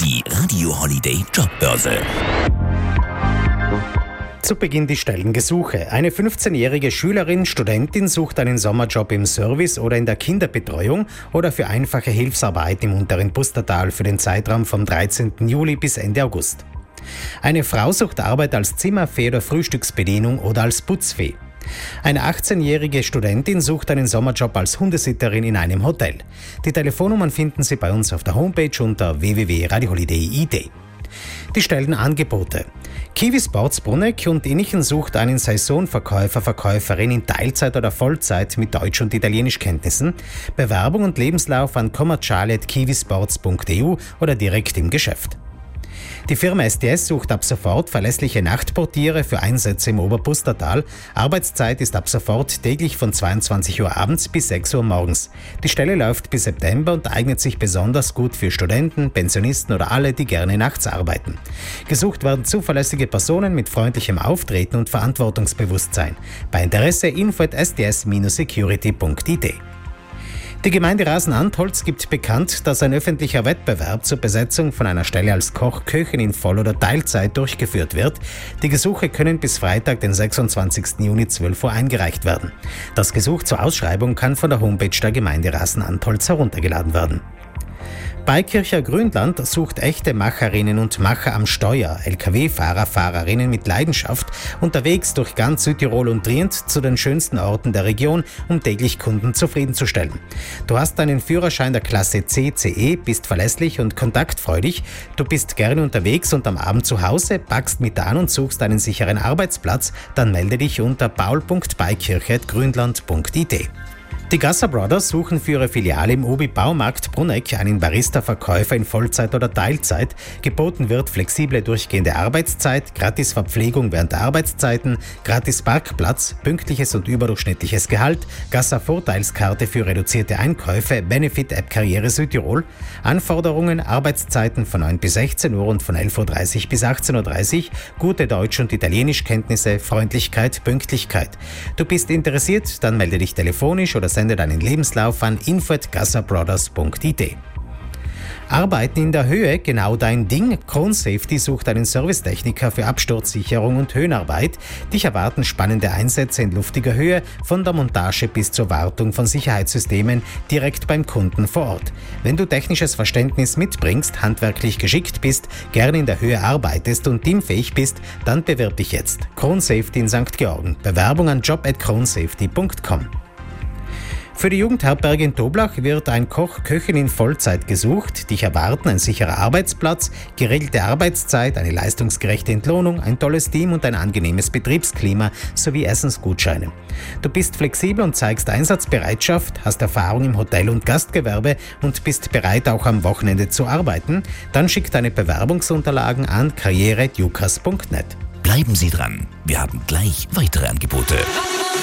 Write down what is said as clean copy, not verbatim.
Die Radio Holiday Jobbörse. Zu Beginn die Stellengesuche. Eine 15-jährige Schülerin, Studentin sucht einen Sommerjob im Service oder in der Kinderbetreuung oder für einfache Hilfsarbeit im unteren Pustertal für den Zeitraum vom 13. Juli bis Ende August. Eine Frau sucht Arbeit als Zimmerfee oder Frühstücksbedienung oder als Putzfee. Eine 18-jährige Studentin sucht einen Sommerjob als Hundesitterin in einem Hotel. Die Telefonnummern finden Sie bei uns auf der Homepage unter www.radioholiday.it. Die Stellenangebote. Kiwi Sports Bruneck und Innichen sucht einen Saisonverkäufer, Verkäuferin in Teilzeit oder Vollzeit mit Deutsch- und Italienischkenntnissen. Bewerbung und Lebenslauf an commerciale@kiwisports.eu oder direkt im Geschäft. Die Firma STS sucht ab sofort verlässliche Nachtportiere für Einsätze im Oberpustertal. Arbeitszeit ist ab sofort täglich von 22 Uhr abends bis 6 Uhr morgens. Die Stelle läuft bis September und eignet sich besonders gut für Studenten, Pensionisten oder alle, die gerne nachts arbeiten. Gesucht werden zuverlässige Personen mit freundlichem Auftreten und Verantwortungsbewusstsein. Bei Interesse info@sts-security.it. Die Gemeinde Rasen-Antholz gibt bekannt, dass ein öffentlicher Wettbewerb zur Besetzung von einer Stelle als Koch/Köchin in Voll- oder Teilzeit durchgeführt wird. Die Gesuche können bis Freitag, den 26. Juni 12 Uhr eingereicht werden. Das Gesuch zur Ausschreibung kann von der Homepage der Gemeinde Rasen-Antholz heruntergeladen werden. Beikircher Grünland sucht echte Macherinnen und Macher am Steuer, Lkw-Fahrer, Fahrerinnen mit Leidenschaft, unterwegs durch ganz Südtirol und Trient zu den schönsten Orten der Region, um täglich Kunden zufriedenzustellen. Du hast einen Führerschein der Klasse C/CE, bist verlässlich und kontaktfreudig, du bist gerne unterwegs und am Abend zu Hause, packst mit an und suchst einen sicheren Arbeitsplatz, dann melde dich unter paul.beikircher@grünland.it. Die Gasser Brothers suchen für ihre Filiale im Obi Baumarkt Bruneck einen Barista-Verkäufer in Vollzeit oder Teilzeit. Geboten wird flexible durchgehende Arbeitszeit, gratis Verpflegung während der Arbeitszeiten, gratis Parkplatz, pünktliches und überdurchschnittliches Gehalt, Gasser Vorteilskarte für reduzierte Einkäufe, Benefit-App Karriere Südtirol. Anforderungen: Arbeitszeiten von 9 bis 16 Uhr und von 11.30 Uhr bis 18.30 Uhr, gute Deutsch- und Italienischkenntnisse, Freundlichkeit, Pünktlichkeit. Du bist interessiert? Dann melde dich telefonisch oder sende deinen Lebenslauf an info@gassabrothers.it. Arbeiten in der Höhe, genau dein Ding. Krone Safety sucht einen Servicetechniker für Absturzsicherung und Höhenarbeit. Dich erwarten spannende Einsätze in luftiger Höhe, von der Montage bis zur Wartung von Sicherheitssystemen direkt beim Kunden vor Ort. Wenn du technisches Verständnis mitbringst, handwerklich geschickt bist, gerne in der Höhe arbeitest und teamfähig bist, dann bewirb dich jetzt. Krone Safety in St. Georgen. Bewerbung an job@kronesafety.com. Für die Jugendherberge in Toblach wird ein Koch/Köchin in Vollzeit gesucht. Dich erwarten ein sicherer Arbeitsplatz, geregelte Arbeitszeit, eine leistungsgerechte Entlohnung, ein tolles Team und ein angenehmes Betriebsklima sowie Essensgutscheine. Du bist flexibel und zeigst Einsatzbereitschaft, hast Erfahrung im Hotel- und Gastgewerbe und bist bereit, auch am Wochenende zu arbeiten. Dann schick deine Bewerbungsunterlagen an karriere@jukas.net. Bleiben Sie dran. Wir haben gleich weitere Angebote.